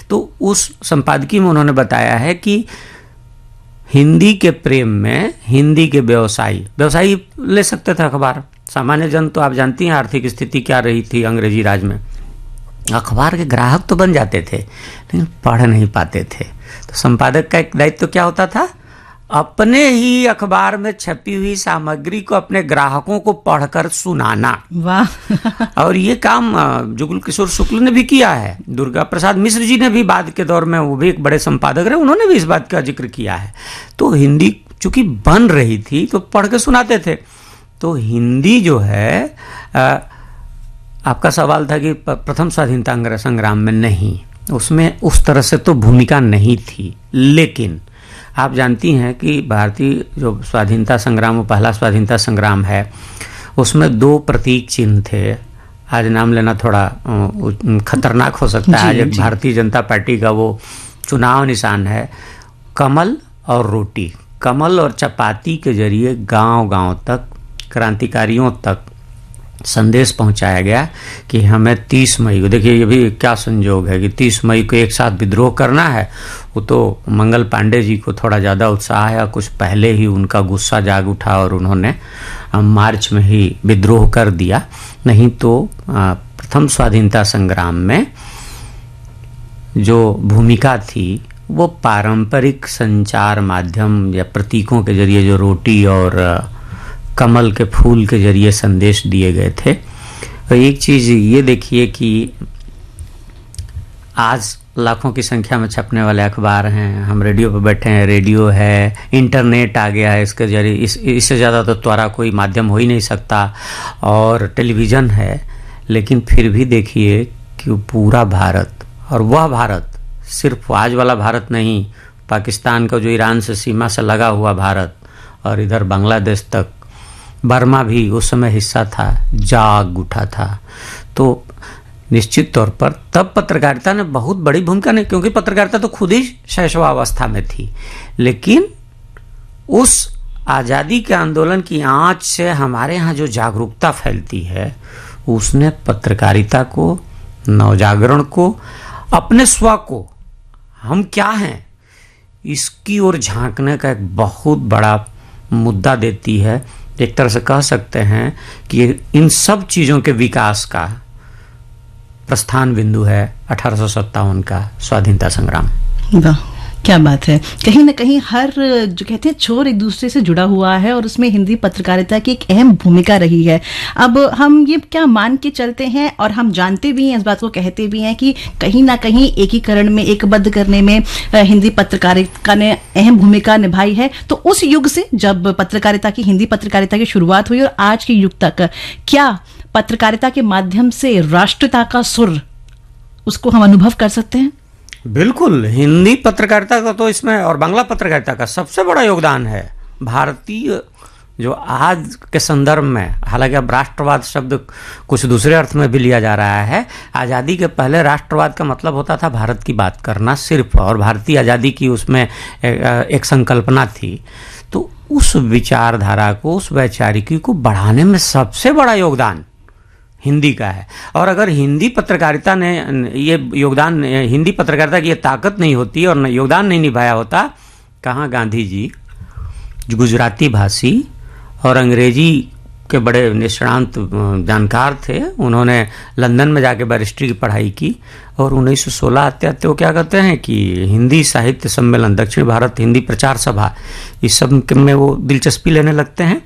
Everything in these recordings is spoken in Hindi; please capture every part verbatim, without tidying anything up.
तो उस संपादकीय में उन्होंने बताया है कि हिंदी के प्रेम में हिंदी के व्यवसायी व्यवसायी ले सकते थे अखबार, सामान्य जन तो आप जानती हैं आर्थिक स्थिति क्या रही थी अंग्रेजी राज में, अखबार के ग्राहक तो बन जाते थे लेकिन पढ़ नहीं पाते थे। तो संपादक का एक दायित्व तो क्या होता था, अपने ही अखबार में छपी हुई सामग्री को अपने ग्राहकों को पढ़कर सुनाना। वाह। और ये काम जुगल किशोर शुक्ल ने भी किया है, दुर्गा प्रसाद मिश्र जी ने भी बाद के दौर में, वो भी एक बड़े संपादक रहे, उन्होंने भी इस बात का जिक्र किया है। तो हिंदी चूंकि बन रही थी तो पढ़ के सुनाते थे। तो हिंदी जो है, आ, आपका सवाल था कि प्रथम स्वाधीनता संग्राम में नहीं, उसमें उस तरह से तो भूमिका नहीं थी, लेकिन आप जानती हैं कि भारतीय जो स्वाधीनता संग्राम, वो पहला स्वाधीनता संग्राम है, उसमें दो प्रतीक चिन्ह थे। आज नाम लेना थोड़ा खतरनाक हो सकता है। आज एक भारतीय जनता पार्टी का वो चुनाव निशान है, कमल और रोटी। कमल और चपाती के जरिए गांव गांव तक, क्रांतिकारियों तक संदेश पहुंचाया गया कि हमें तीस मई को, देखिए ये भी क्या संजोग है कि तीस मई को एक साथ विद्रोह करना है। वो तो मंगल पांडे जी को थोड़ा ज़्यादा उत्साह है, कुछ पहले ही उनका गुस्सा जाग उठा और उन्होंने मार्च में ही विद्रोह कर दिया। नहीं तो प्रथम स्वाधीनता संग्राम में जो भूमिका थी वो पारंपरिक संचार माध्यम या प्रतीकों के जरिए, जो रोटी और कमल के फूल के जरिए संदेश दिए गए थे। तो एक चीज़ ये देखिए कि आज लाखों की संख्या में छपने वाले अखबार हैं, हम रेडियो पर बैठे हैं, रेडियो है, इंटरनेट आ गया है, इसके जरिए इस इससे ज़्यादा तो त्वरा कोई माध्यम हो ही नहीं सकता, और टेलीविज़न है। लेकिन फिर भी देखिए कि पूरा भारत, और वह भारत सिर्फ आज वाला भारत नहीं, पाकिस्तान का जो ईरान से सीमा से लगा हुआ भारत, और इधर बांग्लादेश तक, बर्मा भी उस समय हिस्सा था, जाग उठा था। तो निश्चित तौर पर तब पत्रकारिता ने बहुत बड़ी भूमिका नहीं, क्योंकि पत्रकारिता तो खुद ही शैशवावस्था में थी, लेकिन उस आज़ादी के आंदोलन की आंच से हमारे यहाँ जो जागरूकता फैलती है, उसने पत्रकारिता को, नवजागरण को, अपने स्व को, हम क्या हैं, इसकी ओर झांकने का एक बहुत बड़ा मुद्दा देती है। एक तरह से कह सकते हैं कि इन सब चीज़ों के विकास का प्रस्थान बिंदु है अठारह सौ सत्तावन का स्वाधीनता संग्राम। वाह, क्या बात है। कहीं ना कहीं हर जो कहते हैं छोर एक दूसरे से जुड़ा हुआ है, और उसमें हिंदी पत्रकारिता की एक अहम भूमिका रही है। अब हम ये क्या मान के चलते हैं, और हम जानते भी हैं, इस बात को कहते भी हैं कि कहीं ना कहीं एकीकरण में, एकबद्ध करने में हिंदी पत्रकारिता ने अहम भूमिका निभाई है। तो उस युग से, जब पत्रकारिता की, हिंदी पत्रकारिता की शुरुआत हुई, और आज के युग तक, क्या पत्रकारिता के माध्यम से राष्ट्रीयता का सुर, उसको हम अनुभव कर सकते हैं? बिल्कुल, हिंदी पत्रकारिता का तो इसमें, और बांग्ला पत्रकारिता का सबसे बड़ा योगदान है। भारतीय जो आज के संदर्भ में, हालांकि अब राष्ट्रवाद शब्द कुछ दूसरे अर्थ में भी लिया जा रहा है, आज़ादी के पहले राष्ट्रवाद का मतलब होता था भारत की बात करना सिर्फ, और भारतीय आज़ादी की उसमें एक संकल्पना थी। तो उस विचारधारा को, उस वैचारिकी को बढ़ाने में सबसे बड़ा योगदान हिंदी का है। और अगर हिंदी पत्रकारिता ने ये योगदान, हिंदी पत्रकारिता की ये ताकत नहीं होती और योगदान नहीं निभाया होता, कहाँ गांधी जी गुजराती भाषी और अंग्रेजी के बड़े निष्णांत जानकार थे, उन्होंने लंदन में जाके बैरिस्ट्री की पढ़ाई की, और उन्नीस सौ सोलह आते आते वो क्या कहते हैं कि हिंदी साहित्य सम्मेलन, दक्षिण भारत हिंदी प्रचार सभा, इस सब में वो दिलचस्पी लेने लगते हैं।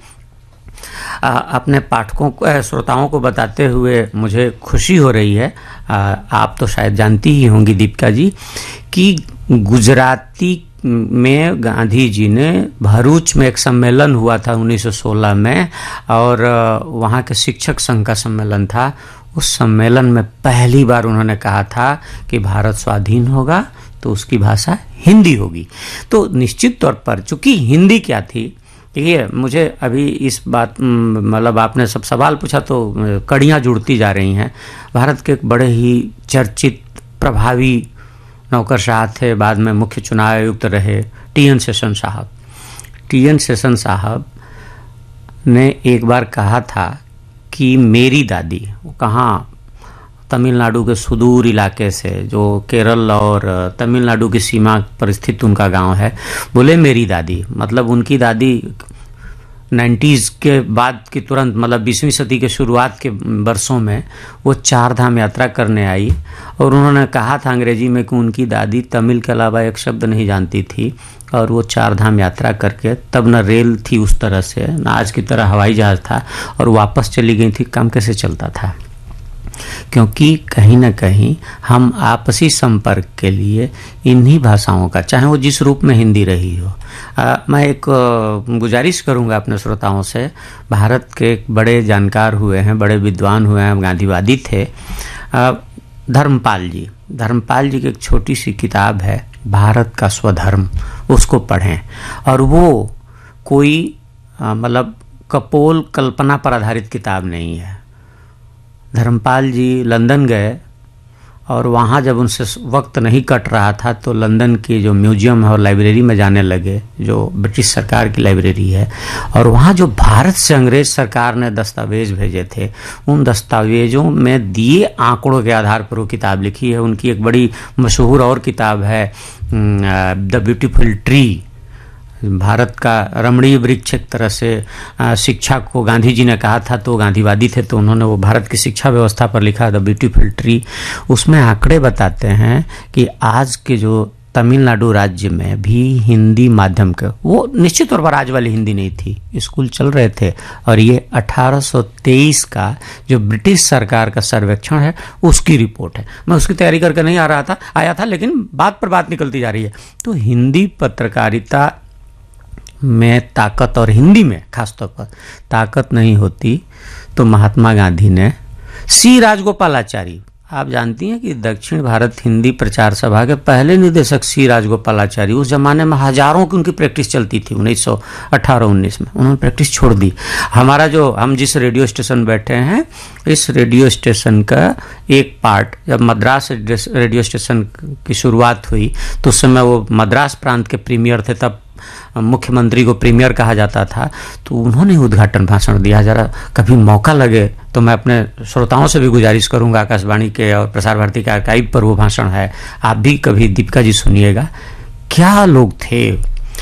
आ, अपने पाठकों को, श्रोताओं को बताते हुए मुझे खुशी हो रही है, आ, आप तो शायद जानती ही होंगी दीपिका जी, कि गुजराती में गांधी जी ने, भरूच में एक सम्मेलन हुआ था उन्नीस सौ सोलह में, और वहाँ के शिक्षक संघ का सम्मेलन था। उस सम्मेलन में पहली बार उन्होंने कहा था कि भारत स्वाधीन होगा तो उसकी भाषा हिंदी होगी। तो निश्चित तौर पर चूंकि हिंदी क्या थी, देखिए मुझे अभी इस बात, मतलब आपने सब सवाल पूछा तो कड़ियाँ जुड़ती जा रही हैं। भारत के एक बड़े ही चर्चित, प्रभावी नौकरशाह थे, बाद में मुख्य चुनाव आयुक्त रहे, टी एन शेषन साहब। टी एन शेषन साहब ने एक बार कहा था कि मेरी दादी, वो कहाँ तमिलनाडु के सुदूर इलाके से, जो केरल और तमिलनाडु की सीमा पर स्थित उनका गांव है। बोले मेरी दादी, मतलब उनकी दादी नाइन्टीज के बाद की तुरंत, मतलब बीसवीं सदी के शुरुआत के वर्षों में वो चार धाम यात्रा करने आई और उन्होंने कहा था अंग्रेजी में कि उनकी दादी तमिल के अलावा एक शब्द नहीं जानती थी और वो चार धाम यात्रा करके, तब न रेल थी उस तरह से, न आज की तरह हवाई जहाज था, और वापस चली गई थी। काम कैसे चलता था? क्योंकि कहीं ना कहीं हम आपसी संपर्क के लिए इन्हीं भाषाओं का, चाहे वो जिस रूप में हिंदी रही हो, आ, मैं एक गुजारिश करूंगा अपने श्रोताओं से। भारत के एक बड़े जानकार हुए हैं, बड़े विद्वान हुए हैं, गांधीवादी थे, आ, धर्मपाल जी। धर्मपाल जी की एक छोटी सी किताब है भारत का स्वधर्म, उसको पढ़ें। और वो कोई मतलब कपोल कल्पना पर आधारित किताब नहीं है। धर्मपाल जी लंदन गए और वहाँ जब उनसे वक्त नहीं कट रहा था तो लंदन की जो म्यूजियम है और लाइब्रेरी में जाने लगे, जो ब्रिटिश सरकार की लाइब्रेरी है, और वहाँ जो भारत से अंग्रेज सरकार ने दस्तावेज भेजे थे, उन दस्तावेजों में दिए आंकड़ों के आधार पर वो किताब लिखी है। उनकी एक बड़ी मशहूर और किताब है द ब्यूटीफुल ट्री, भारत का रमणीय वृक्ष। एक तरह से शिक्षा को गांधी जी ने कहा था, तो गांधीवादी थे, तो उन्होंने वो भारत की शिक्षा व्यवस्था पर लिखा द ब्यूटीफुल ट्री। उसमें आंकड़े बताते हैं कि आज के जो तमिलनाडु राज्य में भी हिंदी माध्यम के, वो निश्चित तौर पर आज वाली हिंदी नहीं थी, स्कूल चल रहे थे। और ये अठारह सौ तेईस का जो ब्रिटिश सरकार का सर्वेक्षण है उसकी रिपोर्ट है। मैं उसकी तैयारी करके नहीं आ रहा था आया था लेकिन बात पर बात निकलती जा रही है। तो हिंदी पत्रकारिता में ताकत, और हिंदी में खासतौर पर ताकत नहीं होती तो महात्मा गांधी ने, सी राजगोपालाचारी, आप जानती हैं कि दक्षिण भारत हिंदी प्रचार सभा के पहले निदेशक सी राजगोपालाचारी, उस जमाने में हजारों की उनकी प्रैक्टिस चलती थी। उन्नीस सौ अठारह उन्नीस में उन्होंने प्रैक्टिस छोड़ दी। हमारा जो, हम जिस रेडियो स्टेशन बैठे हैं, इस रेडियो स्टेशन का एक पार्ट, जब मद्रास रेडियो स्टेशन की शुरुआत हुई तो उस समय वो मद्रास प्रांत के प्रीमियर थे, तब मुख्यमंत्री को प्रीमियर कहा जाता था, तो उन्होंने उद्घाटन भाषण दिया। जरा कभी मौका लगे तो मैं अपने श्रोताओं से भी गुजारिश करूंगा, आकाशवाणी के और प्रसार भारती के आर्काइव पर वो भाषण है, आप भी कभी दीपिका जी सुनिएगा। क्या लोग थे!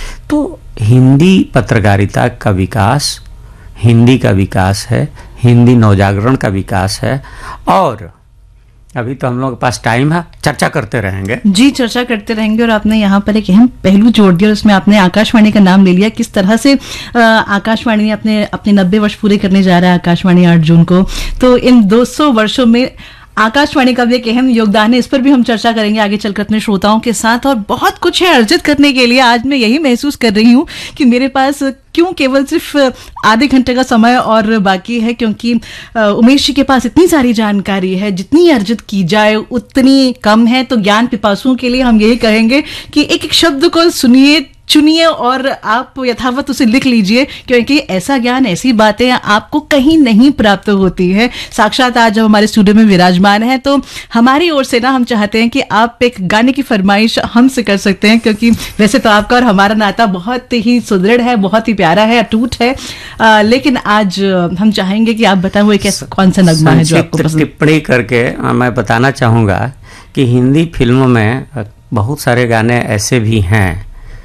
तो हिंदी पत्रकारिता का विकास, हिंदी का विकास है, हिंदी नवजागरण का विकास है। और अभी तो हम लोग के पास टाइम है, चर्चा करते रहेंगे। जी, चर्चा करते रहेंगे। और आपने यहाँ पर एक अहम पहलू जोड़ दिया, उसमें आपने आकाशवाणी का नाम ले लिया। किस तरह से आकाशवाणी अपने अपने नब्बे वर्ष पूरे करने जा रहा है आकाशवाणी आठ जून को। तो इन दो सौ वर्षों में आकाशवाणी का भी एक अहम योगदान है, इस पर भी हम चर्चा करेंगे आगे चलकर अपने श्रोताओं के साथ। और बहुत कुछ है अर्जित करने के लिए। आज मैं यही महसूस कर रही हूँ कि मेरे पास क्यों केवल सिर्फ आधे घंटे का समय और बाकी है, क्योंकि उमेश जी के पास इतनी सारी जानकारी है, जितनी अर्जित की जाए उतनी कम है। तो ज्ञान पिपासुओं के लिए हम यही कहेंगे कि एक एक शब्द को सुनिए, चुनिए और आप यथावत उसे लिख लीजिए, क्योंकि ऐसा ज्ञान, ऐसी बातें आपको कहीं नहीं प्राप्त होती है। साक्षात आज जब हमारे स्टूडियो में विराजमान है, तो हमारी ओर से ना हम चाहते हैं कि आप एक गाने की फरमाइश हमसे कर सकते हैं, क्योंकि वैसे तो आपका और हमारा नाता बहुत ही सुदृढ़ है, बहुत ही प्यारा है, अटूट है। आ, लेकिन आज हम चाहेंगे कि आप बताएं वो एक ऐसा कौन सा नगमा है जो आपको पसंद। टिप्पणी करके मैं बताना चाहूँगा कि हिंदी फिल्मों में बहुत सारे गाने ऐसे भी हैं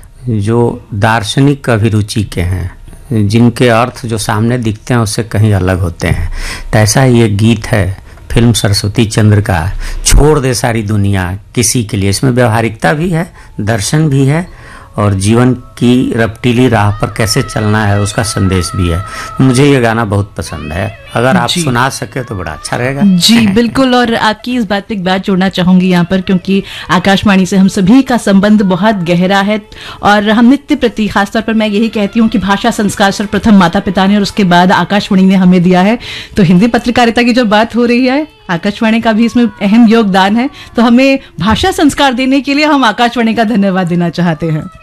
जो दार्शनिक अभिरुचि के हैं, जिनके अर्थ जो सामने दिखते हैं उससे कहीं अलग होते हैं। तो ऐसा ये गीत है फिल्म सरस्वती चंद्र का, छोड़ दे सारी दुनिया किसी के लिए। इसमें व्यवहारिकता भी है, दर्शन भी है, और जीवन की रपटीली राह पर कैसे चलना है उसका संदेश भी है। मुझे ये गाना बहुत पसंद है, अगर आप सुना सके तो बड़ा अच्छा रहेगा। जी बिल्कुल। और आपकी इस बात पे एक बात जोड़ना चाहूंगी यहाँ पर, क्योंकि आकाशवाणी से हम सभी का संबंध बहुत गहरा है और हम नित्य प्रति, खासतौर पर मैं यही कहती हूँ कि भाषा संस्कार सर्वप्रथम माता पिता ने और उसके बाद आकाशवाणी ने हमें दिया है। तो हिंदी पत्रकारिता की जो बात हो रही है, आकाशवाणी का भी इसमें अहम योगदान है। तो हमें भाषा संस्कार देने के लिए हम आकाशवाणी का धन्यवाद देना चाहते हैं।